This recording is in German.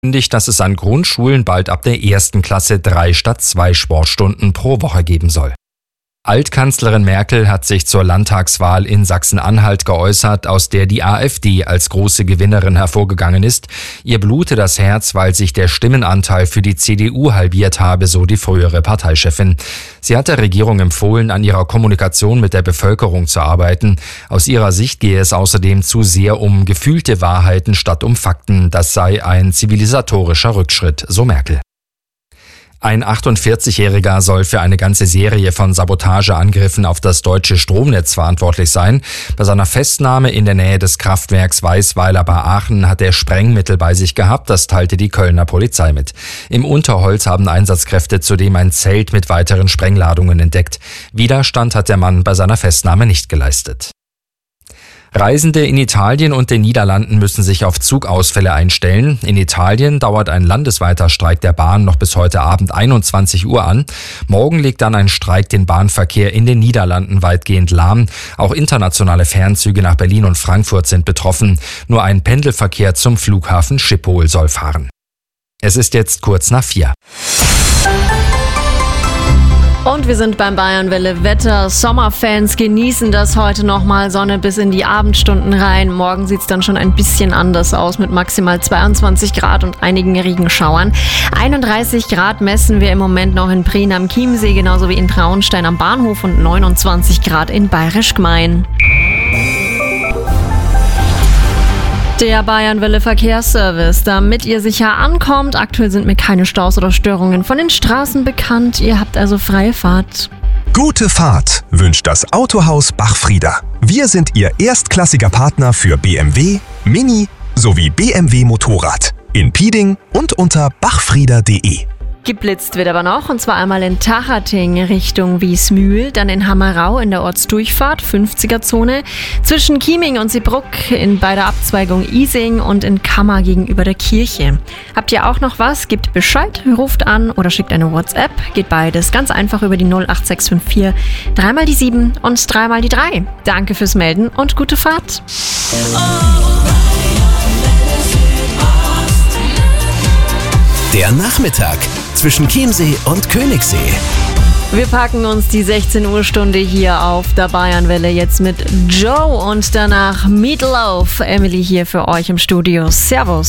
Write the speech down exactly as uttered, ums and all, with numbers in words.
angekündigt, dass es an Grundschulen bald ab der ersten Klasse drei statt zwei Sportstunden pro Woche geben soll. Altkanzlerin Merkel hat sich zur Landtagswahl in Sachsen-Anhalt geäußert, aus der die AfD als große Gewinnerin hervorgegangen ist. Ihr blute das Herz, weil sich der Stimmenanteil für die C D U halbiert habe, so die frühere Parteichefin. Sie hat der Regierung empfohlen, an ihrer Kommunikation mit der Bevölkerung zu arbeiten. Aus ihrer Sicht gehe es außerdem zu sehr um gefühlte Wahrheiten statt um Fakten. Das sei ein zivilisatorischer Rückschritt, so Merkel. Ein achtundvierzigjähriger soll für eine ganze Serie von Sabotageangriffen auf das deutsche Stromnetz verantwortlich sein. Bei seiner Festnahme in der Nähe des Kraftwerks Weißweiler bei Aachen hat er Sprengmittel bei sich gehabt, das teilte die Kölner Polizei mit. Im Unterholz haben Einsatzkräfte zudem ein Zelt mit weiteren Sprengladungen entdeckt. Widerstand hat der Mann bei seiner Festnahme nicht geleistet. Reisende in Italien und den Niederlanden müssen sich auf Zugausfälle einstellen. In Italien dauert ein landesweiter Streik der Bahn noch bis heute Abend einundzwanzig Uhr an. Morgen legt dann ein Streik den Bahnverkehr in den Niederlanden weitgehend lahm. Auch internationale Fernzüge nach Berlin und Frankfurt sind betroffen. Nur ein Pendelverkehr zum Flughafen Schiphol soll fahren. Es ist jetzt kurz nach vier. Und wir sind beim Bayernwelle Wetter. Sommerfans genießen das heute nochmal. Sonne bis in die Abendstunden rein. Morgen sieht es dann schon ein bisschen anders aus mit maximal zweiundzwanzig Grad und einigen Regenschauern. einunddreißig Grad messen wir im Moment noch in Prien am Chiemsee, genauso wie in Traunstein am Bahnhof und neunundzwanzig Grad in Bayerisch Gmein. Der Bayernwelle Verkehrsservice, damit ihr sicher ankommt. Aktuell sind mir keine Staus oder Störungen von den Straßen bekannt. Ihr habt also freie Fahrt. Gute Fahrt wünscht das Autohaus Bachfrieder. Wir sind Ihr erstklassiger Partner für B M W, Mini sowie B M W Motorrad. In Pieding und unter bachfrieder punkt de. Geblitzt wird aber noch, und zwar einmal in Tachating Richtung Wiesmühl, dann in Hammerau in der Ortsdurchfahrt, fünfziger-Zone, zwischen Chieming und Seebrugg in bei der Abzweigung Ising und in Kammer gegenüber der Kirche. Habt ihr auch noch was? Gebt Bescheid, ruft an oder schickt eine WhatsApp. Geht beides ganz einfach über die null acht sechs fünf vier, dreimal die sieben und dreimal die drei. Danke fürs Melden und gute Fahrt. Der Nachmittag zwischen Chiemsee und Königssee. Wir packen uns die sechzehn Uhr Stunde hier auf der Bayernwelle jetzt mit Joe und danach Meatloaf. Emily hier für euch im Studio. Servus.